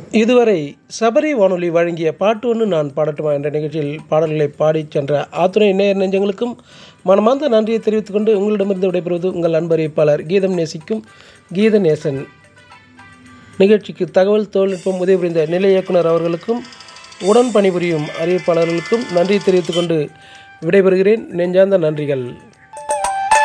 இதுவரை சபரி வானொலி வழங்கிய பாட்டு ஒன்று நான் பாடட்டுமா என்ற நிகழ்ச்சியில் பாடல்களை பாடிச் சென்ற ஆத்துணை நேயர் நெஞ்சங்களுக்கும் மனமார்ந்த நன்றியை தெரிவித்துக் கொண்டு உங்களிடமிருந்து விடைபெறுவது உங்கள் அன்பறிவிப்பாளர் கீதம் நேசிக்கும் கீத நேசன். நிகழ்ச்சிக்கு தகவல் தொழில்நுட்பம் உதவி புரிந்த நிலை இயக்குனர் அவர்களுக்கும் உடன் பணிபுரியும் அறிவிப்பாளர்களுக்கும் நன்றி தெரிவித்துக் கொண்டு விடைபெறுகிறேன். நெஞ்சார்ந்த நன்றிகள்.